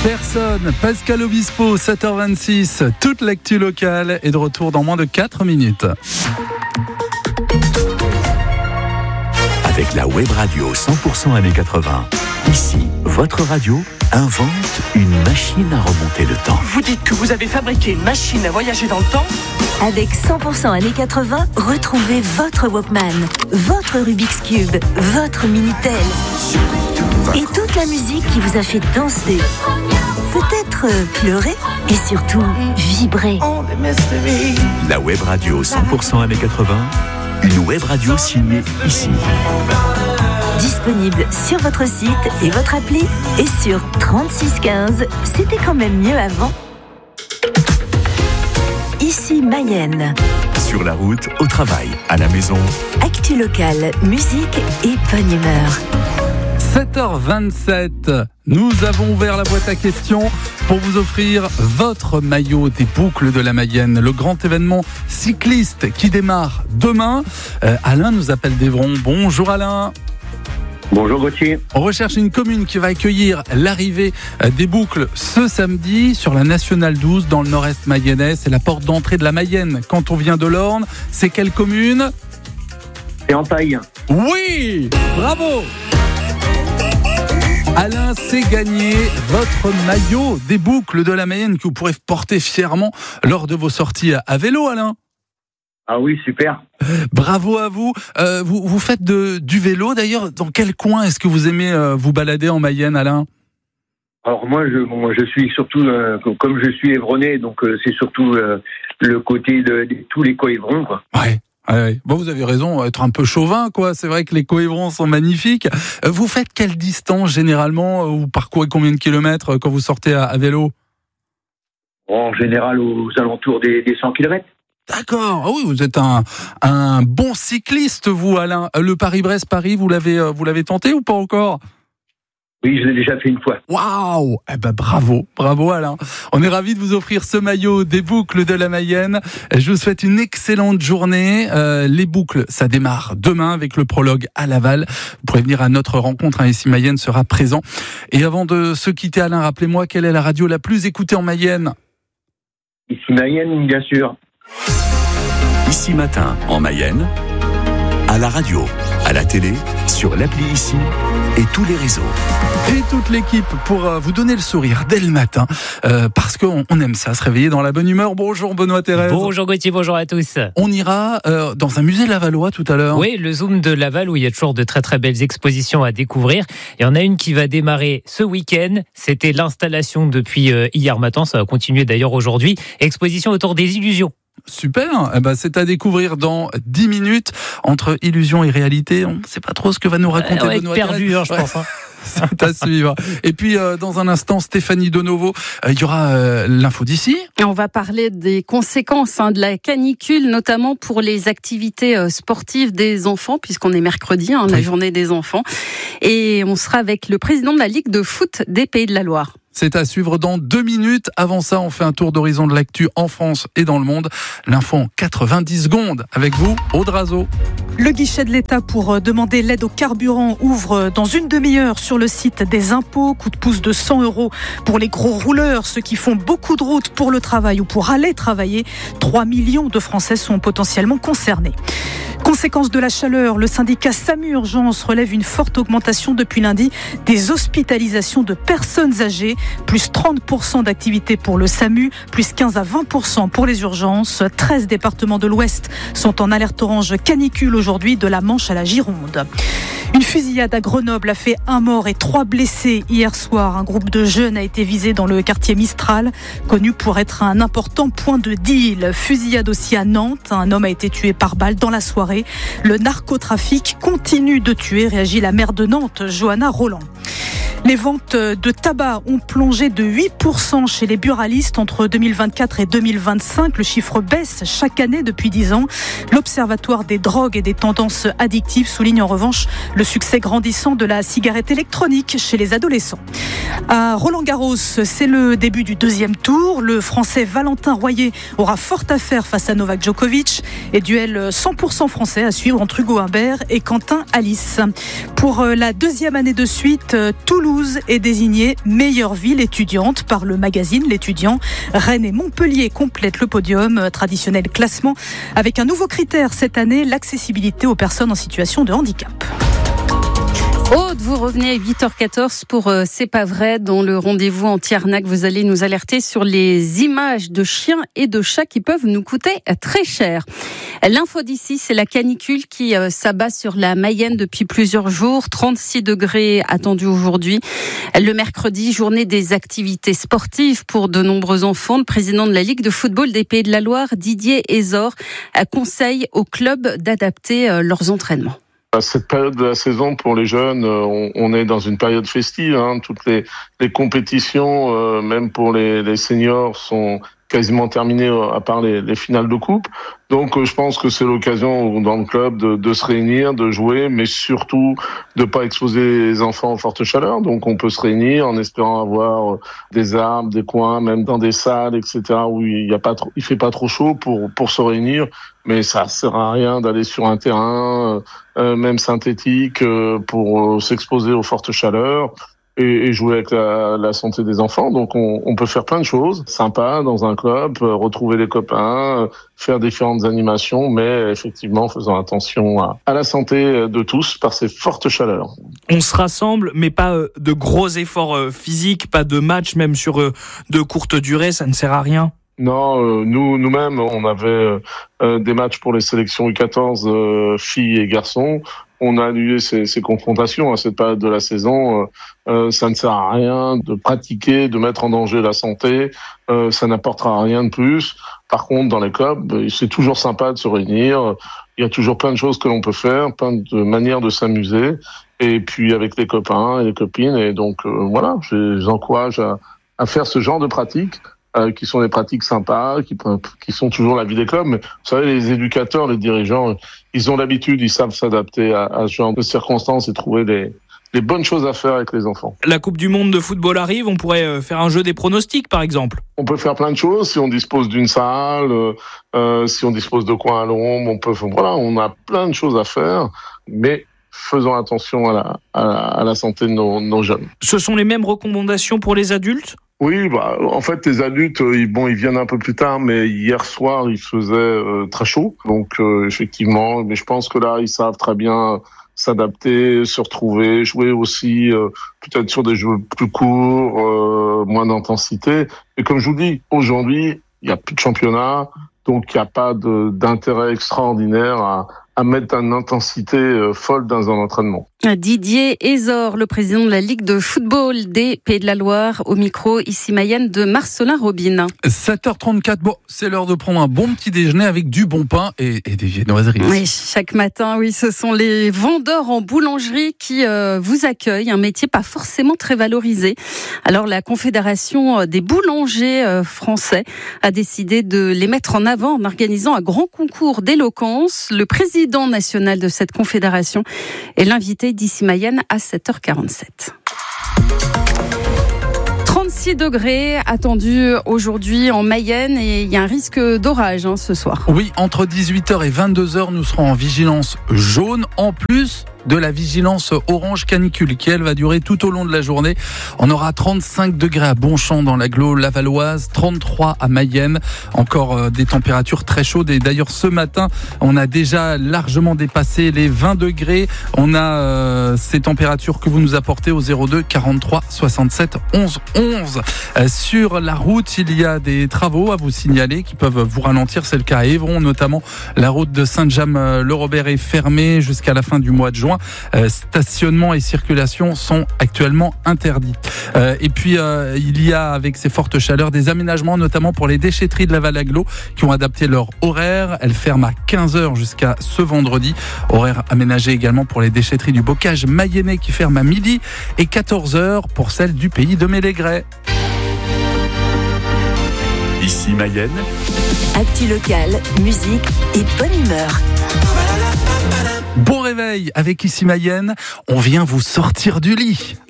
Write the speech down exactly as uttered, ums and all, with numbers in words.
Personne, Pascal Obispo, sept heures vingt-six, toute l'actu locale est de retour dans moins de quatre minutes. Avec la web radio cent pour cent années quatre-vingts, ici, votre radio invente une machine à remonter le temps. Vous dites que vous avez fabriqué une machine à voyager dans le temps ? Avec cent pour cent années quatre-vingts, retrouvez votre Walkman, votre Rubik's Cube, votre Minitel et toute la musique qui vous a fait danser, peut-être pleurer et surtout vibrer. La web radio cent pour cent années quatre-vingts, une web radio signée ici. Disponible sur votre site et votre appli et sur trente-six quinze, c'était quand même mieux avant. Ici Mayenne. Sur la route, au travail, à la maison. Actu locale, musique et bonne humeur. sept heures vingt-sept, nous avons ouvert la boîte à questions pour vous offrir votre maillot des boucles de la Mayenne, le grand événement cycliste qui démarre demain. Euh, Alain nous appelle d'Evron. Bonjour Alain. Bonjour Gauthier. On recherche une commune qui va accueillir l'arrivée des boucles ce samedi sur la Nationale douze dans le nord-est mayennais. C'est la porte d'entrée de la Mayenne quand on vient de l'Orne. C'est quelle commune ? C'est Entaille. Oui, bravo. Alain, c'est gagné votre maillot des boucles de la Mayenne que vous pourrez porter fièrement lors de vos sorties à vélo, Alain. Ah oui, super. Bravo à vous. Euh, vous, vous faites de, du vélo. D'ailleurs, dans quel coin est-ce que vous aimez euh, vous balader en Mayenne, Alain ? Alors moi, je, moi, je suis surtout, euh, comme je suis évronais, donc euh, c'est surtout euh, le côté de, de tous les coévrons, quoi. Ouais. Ouais. Bon, vous avez raison, être un peu chauvin, quoi. C'est vrai que les coévrons sont magnifiques. Euh, vous faites quelle distance généralement ? Vous parcourez combien de kilomètres quand vous sortez à, à vélo ? En général, aux alentours des, des cent kilomètres. D'accord, ah oui, vous êtes un, un bon cycliste, vous, Alain. Le Paris-Brest-Paris, vous l'avez, vous l'avez tenté ou pas encore ? Oui, je l'ai déjà fait une fois. Waouh ! Eh ben bravo, bravo Alain. On est ravis de vous offrir ce maillot des boucles de la Mayenne. Je vous souhaite une excellente journée. Euh, les boucles, ça démarre demain avec le prologue à Laval. Vous pourrez venir à notre rencontre, hein, ici Mayenne sera présent. Et avant de se quitter, Alain, rappelez-moi quelle est la radio la plus écoutée en Mayenne ? Ici Mayenne, bien sûr. Ici Matin, en Mayenne, à la radio, à la télé, sur l'appli Ici et tous les réseaux. Et toute l'équipe pour euh, vous donner le sourire dès le matin, euh, parce qu'on on aime ça, se réveiller dans la bonne humeur. Bonjour Benoît Thérèse. Bonjour Gauthier, bonjour à tous. On ira euh, dans un musée lavallois tout à l'heure. Oui, le Zoom de Laval où il y a toujours de très très belles expositions à découvrir. Il y en a une qui va démarrer ce week-end. C'était l'installation depuis euh, hier matin, ça va continuer d'ailleurs aujourd'hui. Exposition autour des illusions. Super, eh ben, c'est à découvrir dans dix minutes. Entre illusion et réalité, on ne sait pas trop ce que va nous raconter euh, Benoît perdu, hein, je ouais. pense. Hein. C'est à suivre. Et puis, euh, dans un instant, Stéphanie Donovo, euh, il y aura euh, l'info d'ici. Et on va parler des conséquences hein, de la canicule, notamment pour les activités euh, sportives des enfants, puisqu'on est mercredi, hein, oui. La journée des enfants. Et on sera avec le président de la Ligue de foot des Pays de la Loire. C'est à suivre dans deux minutes. Avant ça, on fait un tour d'horizon de l'actu en France et dans le monde. L'info en quatre-vingt-dix secondes. Avec vous, Aude Razo. Le guichet de l'État pour demander l'aide au carburant ouvre dans une demi-heure sur le site des impôts. Coup de pouce de cent euros pour les gros rouleurs, ceux qui font beaucoup de routes pour le travail ou pour aller travailler. trois millions de Français sont potentiellement concernés. Conséquence de la chaleur, le syndicat SAMU Urgence relève une forte augmentation depuis lundi des hospitalisations de personnes âgées. Plus trente pour cent d'activité pour le SAMU, plus quinze à vingt pour cent pour les urgences. treize départements de l'Ouest sont en alerte orange canicule aujourd'hui, de la Manche à la Gironde. Une fusillade à Grenoble a fait un mort et trois blessés hier soir. Un groupe de jeunes a été visé dans le quartier Mistral, connu pour être un important point de deal. Fusillade aussi à Nantes. Un homme a été tué par balle dans la soirée. Le narcotrafic continue de tuer, réagit la maire de Nantes, Johanna Roland. Les ventes de tabac ont plongé de huit pour cent chez les buralistes entre deux mille vingt-quatre et deux mille vingt-cinq. Le chiffre baisse chaque année depuis dix ans. L'Observatoire des drogues et des tendances addictives souligne en revanche le succès grandissant de la cigarette électronique chez les adolescents. À Roland-Garros, c'est le début du deuxième tour. Le Français Valentin Royer aura fort à faire face à Novak Djokovic. Et duel cent pour cent français à suivre entre Hugo Humbert et Quentin Alice. Pour la deuxième année de suite, Toulouse est désignée meilleure ville étudiante par le magazine L'Étudiant. Rennes et Montpellier complètent le podium, traditionnel classement, avec un nouveau critère cette année, l'accessibilité aux personnes en situation de handicap. Aude, vous revenez à huit heures quatorze pour euh, C'est pas vrai. Dans le rendez-vous anti-arnaque, vous allez nous alerter sur les images de chiens et de chats qui peuvent nous coûter très cher. L'info d'ici, c'est la canicule qui euh, s'abat sur la Mayenne depuis plusieurs jours. trente-six degrés attendus aujourd'hui. Le mercredi, journée des activités sportives pour de nombreux enfants. Le président de la Ligue de football des Pays de la Loire, Didier Ezor, conseille aux clubs d'adapter euh, leurs entraînements. À cette période de la saison, pour les jeunes, on, on est dans une période festive. Hein. Toutes les, les compétitions, euh, même pour les, les seniors, sont quasiment terminées à part les, les finales de coupe. Donc, euh, je pense que c'est l'occasion dans le club de, de se réunir, de jouer, mais surtout de pas exposer les enfants aux fortes chaleurs. Donc, on peut se réunir en espérant avoir des arbres, des coins, même dans des salles, et cetera, où il y a pas trop, il fait pas trop chaud pour pour se réunir. Mais ça sert à rien d'aller sur un terrain, euh, même synthétique, euh, pour euh, s'exposer aux fortes chaleurs et, et jouer avec la, la santé des enfants. Donc, on, on peut faire plein de choses sympas dans un club, euh, retrouver les copains, euh, faire différentes animations, mais effectivement, en faisant attention à, à la santé de tous par ces fortes chaleurs. On se rassemble, mais pas euh, de gros efforts euh, physiques, pas de matchs, même sur euh, de courtes durées, ça ne sert à rien. Non, euh, nous, nous-mêmes, on avait euh, des matchs pour les sélections U quatorze, euh, filles et garçons. On a annulé ces, ces confrontations à cette période de la saison. Euh, euh, ça ne sert à rien de pratiquer, de mettre en danger la santé. Euh, ça n'apportera rien de plus. Par contre, dans les clubs, c'est toujours sympa de se réunir. Il y a toujours plein de choses que l'on peut faire, plein de manières de s'amuser. Et puis avec les copains et les copines. Et donc, euh, voilà, je les encourage à, à faire ce genre de pratiques. Euh, qui sont des pratiques sympas, qui, qui sont toujours la vie des clubs. Mais vous savez, les éducateurs, les dirigeants, ils ont l'habitude, ils savent s'adapter à, à ce genre de circonstances et trouver des, des bonnes choses à faire avec les enfants. La Coupe du Monde de football arrive, on pourrait faire un jeu des pronostics, par exemple. On peut faire plein de choses si on dispose d'une salle, euh, si on dispose de coins à l'ombre, on peut, voilà, on a plein de choses à faire, mais faisons attention à la, à la, à la santé de nos, nos jeunes. Ce sont les mêmes recommandations pour les adultes ? Oui, bah, en fait, les adultes, ils, bon, ils viennent un peu plus tard, mais hier soir, il faisait euh, très chaud. Donc, euh, effectivement, mais je pense que là, ils savent très bien s'adapter, se retrouver, jouer aussi, euh, peut-être sur des jeux plus courts, euh, moins d'intensité. Et comme je vous dis, aujourd'hui, il n'y a plus de championnat, donc il n'y a pas de, d'intérêt extraordinaire à, à mettre une intensité euh, folle dans un entraînement. Didier Ezor, le président de la Ligue de football des Pays de la Loire, au micro ici Mayenne de Marcelin Robin. sept heures trente-quatre, bon, c'est l'heure de prendre un bon petit déjeuner avec du bon pain et, et des viennoiseries. Oui, chaque matin, oui, ce sont les vendeurs en boulangerie qui euh, vous accueillent, un métier pas forcément très valorisé. Alors la Confédération des boulangers euh, français a décidé de les mettre en avant en organisant un grand concours d'éloquence. Le président national de cette confédération est l'invité d'ici Mayenne à sept heures quarante-sept. trente-six degrés attendus aujourd'hui en Mayenne et il y a un risque d'orage hein, ce soir. Oui, entre dix-huit heures et vingt-deux heures, nous serons en vigilance jaune. En plus de la vigilance orange canicule qui, elle, va durer tout au long de la journée. On aura trente-cinq degrés à Bonchamp dans l'agglo lavalloise, trente-trois à Mayenne. Encore euh, des températures très chaudes. Et d'ailleurs, ce matin, on a déjà largement dépassé les vingt degrés. On a euh, ces températures que vous nous apportez au zéro deux quarante-trois soixante-sept onze onze. Euh, sur la route, il y a des travaux à vous signaler qui peuvent vous ralentir. C'est le cas à Évron, notamment la route de Saint-James-le-Robert est fermée jusqu'à la fin du mois de juin. Euh, stationnement et circulation sont actuellement interdits. Euh, et puis euh, il y a avec ces fortes chaleurs des aménagements notamment pour les déchetteries de Laval-Agglo qui ont adapté leur horaire. Elles ferment à quinze heures jusqu'à ce vendredi. Horaire aménagé également pour les déchetteries du Bocage mayennais qui ferment à midi et quatorze heures pour celles du pays de Mélégret. Ici Mayenne. Actu locale, musique et bonne humeur. Bon réveil avec Ici Mayenne, on vient vous sortir du lit.